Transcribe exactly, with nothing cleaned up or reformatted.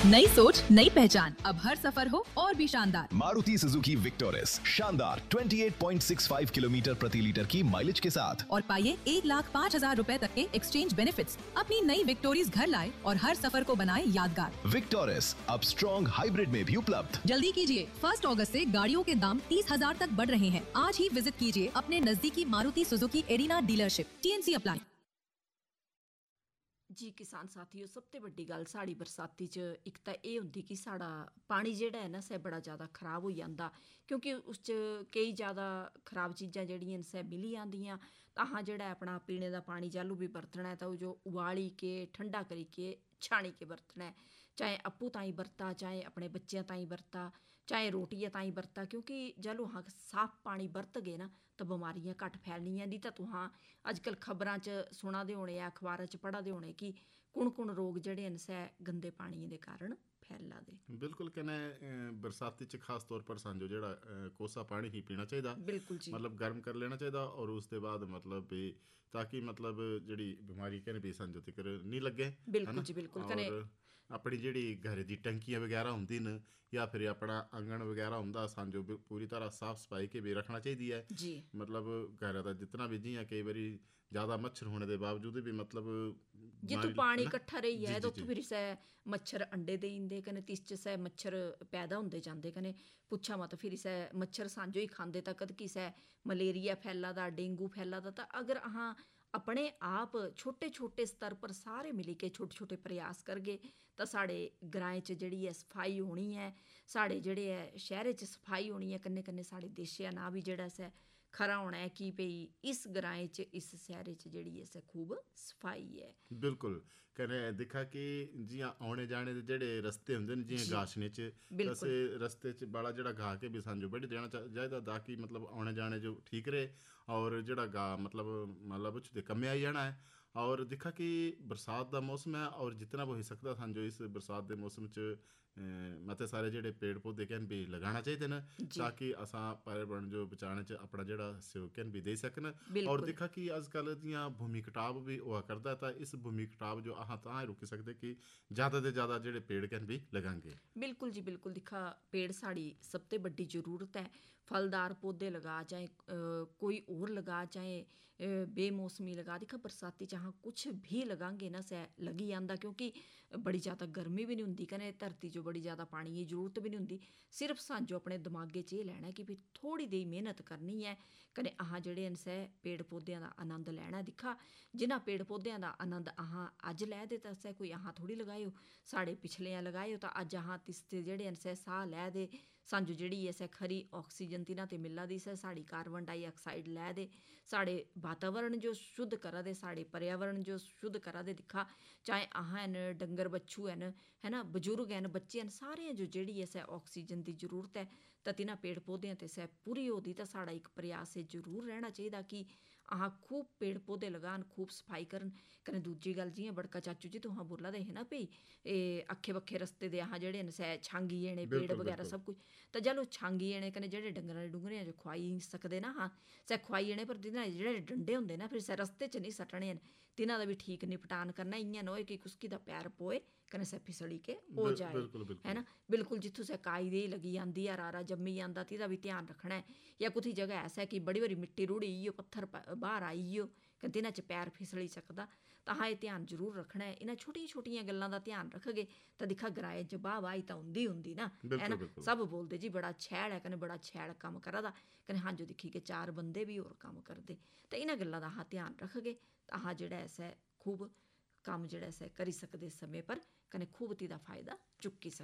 नई सोच नई पहचान, अब हर सफर हो और भी शानदार। मारुति सुजुकी विक्टोरिस शानदार अट्ठाईस पॉइंट छह पाँच किलोमीटर प्रति लीटर की माइलेज के साथ और पाइए एक लाख पाँच हजार रूपए तक के एक्सचेंज बेनिफिट्स। अपनी नई विक्टोरिस घर लाए और हर सफर को बनाए यादगार। विक्टोरिस अब स्ट्रॉन्ग हाइब्रिड में भी उपलब्ध। जल्दी कीजिए, फर्स्ट अगस्त से गाड़ियों के दाम तीस हजार तक बढ़ रहे हैं। आज ही विजिट कीजिए अपने नजदीकी Maruti Suzuki arena dealership. TNC apply. जी किसान साथियों, सब तो वड्डी गल साड़ी बरसाती च एक तो ये होंगी कि साड़ा पानी जिहड़ा है ना सै बड़ा ज़्यादा खराब हो जाता, क्योंकि उस च कई ज़्यादा खराब चीज़ां जिहड़ियां सै मिली आंदियां। तां जिहड़ा अपना पीने का पानी जालू भी बरतना है तो जो उबाली के ठंडा करी के छाणी के बरतना है, चाहे अप्पू ताईं बरता, चाहे अपने बच्चों ताईं बरता, चाहे रोटियां ताईं बरता, क्योंकि जालू हाँ साफ पानी बरत गए ना तो बीमारियां घट फैलनियां। दी तो तुहां अजकल खबरां च सुना दे होने, अखबारां च पढ़ा दे होने कि कुण कुण रोग जिहड़े न सै गंदे पानी के कारण फैला दे। बिल्कुल कने बरसाती च खास तौर पर सानू जेड़ा कोसा पानी ही पीना चाहिए, बिल्कुल जी, मतलब गर्म कर लेना चाहिए और उसके बाद मतलब भी ताकि मतलब जेड़ी बीमारी कने भी सानू तिकर नहीं लगे। बिल्कुल जी बिल्कुल। कने अपनी जेड़ी घर दी टंकियां वगैरह होंदी न या फिर अपना आंगन वगैरह होंदा सानू पूरी तरह साफ सफाई के भी रखना चाहिए है जी। मतलब घर का जितना भी जियां कई बारी ज़्यादा मच्छर होने के बावजूद भी मतलब जितों पानी इकट्ठा रही है तो फिर सै मच्छर अंडे दे इंदे, कने तिस च सै मच्छर पैदा होंदे जांदे, कने पुच्छा मत फिर सै मच्छर सांझो ही खांदे तां कद की सै मलेरिया फैला दा, डेंगू फैला दा। तां अगर अहां अपने आप छोटे छोटे स्तर पर सारे मिली के छोटे छोटे प्रयास करगे तो साढ़े ग्राएं च जिहड़ी है सफाई होनी है, साढ़े जिहड़े है शहरें च सफाई होनी है, कन्नै कन्नै साढ़े देशे दा नां भी जिहड़ा सै खरा होना है कि भई इस ग्राएं च इस शहरे च जिहड़ी है सै खूब सफाई है। बिल्कुल कने दिखा कि जियां आने जाने दे जेह्ड़े रस्ते होंदे न जियां गाशने च अस रस्ते च बड़ा जेह्ड़ा गा के भी सानू बड़ी देना चाहिदा ताकि मतलब आने जाने जो ठीक रहे और जेह्ड़ा गा मतलब मतलब उच कम्मे आई जाना है। और दिखा कि बरसात का मौसम है और जितना भी हो सकता सानू इस बरसात के मौसम च मते सारे जेह्ड़े पेड़ पौधे कैन भी लगाना चाहिए न ताकि असां पर्यावरण जो बचाने च अपना जेह्ड़ा सहयोग कैन भी दे सकन। और दिखा कि अजकल जियां भूमि कटाव भी होआ करदा है, इस भूमि कटाव जो अहां तां रोकी सकदे कि ज़्यादा से ज़्यादा जेह्ड़े पेड़ कैन भी लगांगे। बिल्कुल जी बिल्कुल। दिखा पेड़ साड़ी सबसे बड़ी ज़रूरत है। फलदार पौधे लगा, चाहे कोई और लगा, चाहे बेमौसमी लगा। दिखा बरसाती चाह कुछ भी लगांगे ना सै लगी आंदा, क्योंकि बड़ी ज़्यादा गर्मी भी नहीं होंदी, कने धरती जो बड़ी ज़्यादा पानी की जरूरत भी नहीं होंदी। सिर्फ सानू अपने दिमागे च एह् लैना है कि भी थोड़ी देही मेहनत करनी है, कने अहां जेह्ड़े न सै पेड़ पौधें का आनंद लैना। दिखा जिन्हां पेड़ पौधें का आनंद अहां अज लै दे तां सै कोई अहां थोड़ी लगायो, साढ़े पिछलियां लगायो तां अज अहां तिसते जेह्ड़े न सै साह लै दे, सानू जेह्ड़ी ऐ सै खरी ऑक्सीजन तिन्हां ते मिला दी सै, साढ़ी कार्बन डाइऑक्साइड लै दे, साढ़े वातावरण जो शुद्ध करा दे, साढ़े पर्यावरण जो शुद्ध करा दे। दिखा चाहे अहां हैन, डंगर बच्छू हैन, है ना, बजुर्ग हैन, बच्चे हैन, सारे जो जेह्ड़ी ऐ सै ऑक्सीजन की जरूरत है तां तिन्हां पेड़ पौधें ते सै पूरी होदी। तां साढ़ा एक प्रयास जरूर रहना चाहिए कि अहां खूब पेड़ पौधे लगान, खूब सफाई करन। कने दूजी गल जियां बड़का चाचू जी तुहां बोला दे हे ना भई एह् अक्खे बक्खे रस्ते दे अहां जेह्ड़े न सै छांगी जने पेड़ वगैरह सब कुछ, तां जैलूं छांगी जने कने जेह्ड़े डंगरां डुंगरें जो खुआई सकदे ना अहां सै खुआई जने, पर जिन्हां जेह्ड़े डंडे होंदे ना फिर सै रस्ते च नहीं सट्टने न, तिन्हां दा भी ठीक निपटान करना। इ'यां न होए कि कुसकी दा पैर पोए कने सै फिसली के हो जाए, है ना। बिल्कुल जित्थों सै काई देही लगी आंदी है, रारा जम्मी आंदा, तिहदा भी ध्यान रखना है। या कुछ जगह ऐसा है कि बड़ी बड़ी मिट्टी रुड़ी इयो पत्थर बाहर आई इयो कने तिन्हां च पैर फिसली सकदा, तां अहां एह् ध्यान जरूर रखना है। इन्हां छोटियां छोटियां गल्लां दा ध्यान रखगे तां दिक्खा ग्राएं च वाह वाही तां होंदी होंदी ना, है ना। सब बोलदे जी बड़ा छैल है कने बड़ा छैल कम्म करा दा, कने हां जो दिक्खी के चार बंदे भी होर कम्म करदे। तां इन्हां गल्लां दा अहां ध्यान रखगे तां अहां जेह्ड़ा ऐसा खूब कम्म जेह्ड़ा ऐसा करी सकदे समय पर, कने खूब तिहदा फायदा चुक्की सकदे।